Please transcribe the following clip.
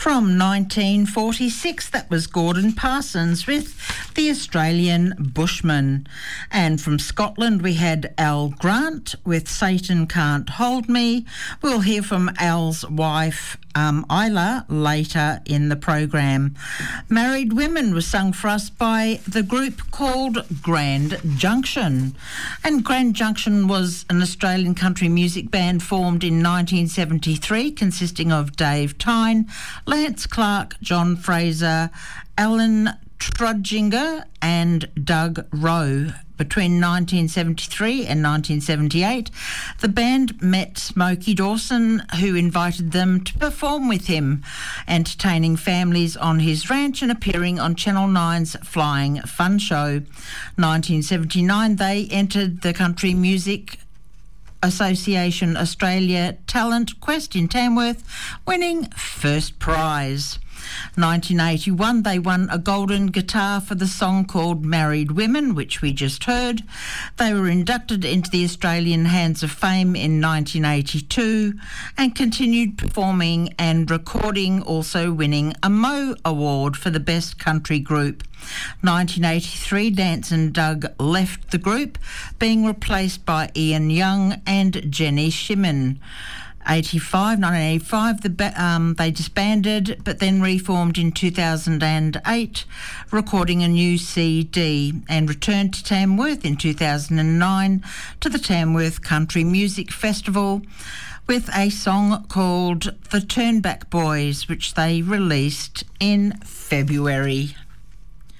From 1946, that was Gordon Parsons with The Australian Bushman. And from Scotland, we had Al Grant with Satan Can't Hold Me. We'll hear from Al's wife, Isla, later in the program. Married Women was sung for us by the group called Grand Junction. And Grand Junction was an Australian country music band formed in 1973, consisting of Dave Tyne, Lance Clark, John Fraser, Alan Trudginger and Doug Rowe. Between 1973 and 1978, the band met Smokey Dawson, who invited them to perform with him, entertaining families on his ranch and appearing on Channel 9's Flying Fun Show. 1979, they entered the Country Music Association Australia Talent Quest in Tamworth, winning first prize. 1981, they won a golden guitar for the song called Married Women, which we just heard. They were inducted into the Australian Hands of Fame in 1982 and continued performing and recording, also winning a Mo Award for the Best Country Group. 1983, Lance and Doug left the group, being replaced by Ian Young and Jenny Shimon. 1985, they disbanded, but then reformed in 2008, recording a new CD, and returned to Tamworth in 2009 to the Tamworth Country Music Festival with a song called The Turnback Boys, which they released in February.